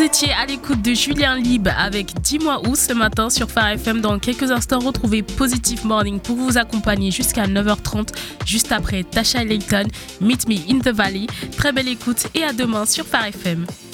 étiez à l'écoute de Julien Lieb avec Dis-moi où ce matin sur Phare FM. Dans quelques instants, retrouvez Positive Morning pour vous accompagner jusqu'à 9h30. Juste après Tasha Layton, Meet Me in the Valley. Très belle écoute et à demain sur Phare FM.